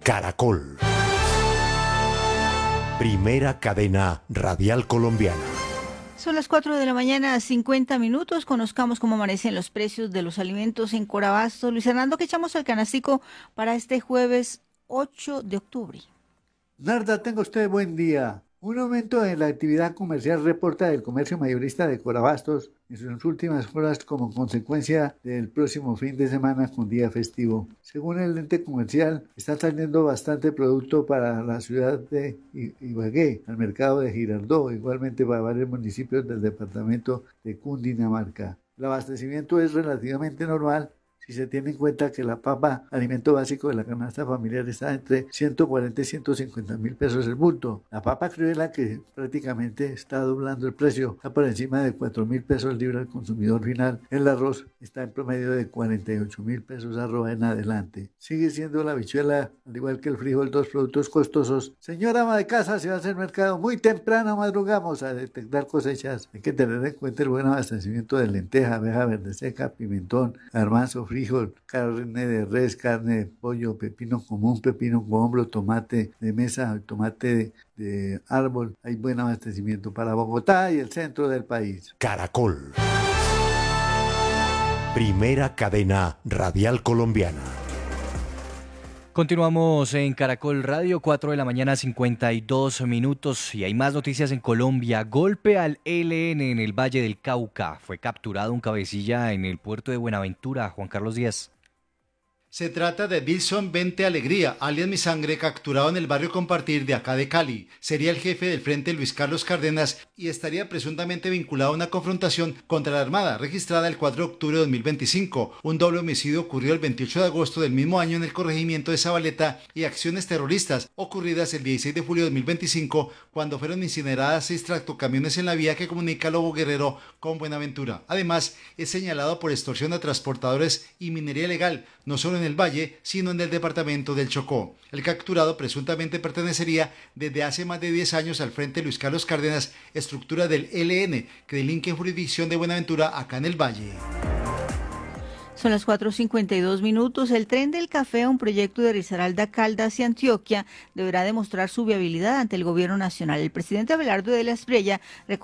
Caracol. Primera cadena radial colombiana. Son las 4 de la mañana, 50 minutos. Conozcamos cómo amanecen los precios de los alimentos en Corabastos. Luis Hernando, ¿qué echamos al canastico para este jueves 8 de octubre? Narda, tenga usted buen día. Un aumento en la actividad comercial reporta el comercio mayorista de Corabastos en sus últimas horas como consecuencia del próximo fin de semana con día festivo. Según el ente comercial, está saliendo bastante producto para la ciudad de Ibagué, al mercado de Girardot, igualmente para varios municipios del departamento de Cundinamarca. El abastecimiento es relativamente normal si se tiene en cuenta que la papa, alimento básico de la canasta familiar, está entre 140 y 150 mil pesos el bulto. La papa criolla, que prácticamente está doblando el precio, está por encima de 4.000 pesos libra al consumidor final. El arroz está en promedio de 48.000 pesos arroba en adelante. Sigue siendo la habichuela, al igual que el frijol, dos productos costosos. Señora ama de casa, si va a hacer mercado muy temprano, madrugamos a detectar cosechas. Hay que tener en cuenta el buen abastecimiento de lenteja, abeja verde seca, pimentón, garbanzo, frijol, carne de res, carne de pollo, pepino común, pepino con hombro, tomate de mesa, tomate de árbol. Hay buen abastecimiento para Bogotá y el centro del país. Caracol. Primera cadena radial colombiana. Continuamos en Caracol Radio, 4 de la mañana, 52 minutos, y hay más noticias en Colombia. Golpe al ELN en el Valle del Cauca. Fue capturado un cabecilla en el puerto de Buenaventura. Juan Carlos Díaz. Se trata de Dilson Vente Alegría, alias Mi Sangre, capturado en el barrio Compartir de acá de Cali. Sería el jefe del Frente Luis Carlos Cárdenas y estaría presuntamente vinculado a una confrontación contra la Armada registrada el 4 de octubre de 2025. Un doble homicidio ocurrió el 28 de agosto del mismo año en el corregimiento de Zabaleta y acciones terroristas ocurridas el 16 de julio de 2025 cuando fueron incineradas 6 tractocamiones en la vía que comunica Lobo Guerrero con Buenaventura. Además, es señalado por extorsión a transportadores y minería ilegal, no solo en el Valle, sino en el departamento del Chocó. El capturado presuntamente pertenecería desde hace más de 10 años al Frente Luis Carlos Cárdenas, estructura del ELN, que delinque en jurisdicción de Buenaventura, acá en el Valle. Son las 4:52 minutos. El Tren del Café, un proyecto de Risaralda Caldas y Antioquia, deberá demostrar su viabilidad ante el gobierno nacional. El presidente Abelardo de la Espriella